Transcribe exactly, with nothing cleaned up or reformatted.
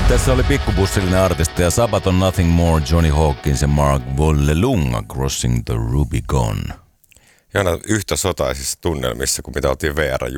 Tässä oli pikkubussillinen artisti ja Sabaton Nothing More, Johnny Hawkins ja Mark Vollelunga, Crossing the Rubicon. Jana yhtä sotaisissa tunnelmissa kuin mitä oltiin V R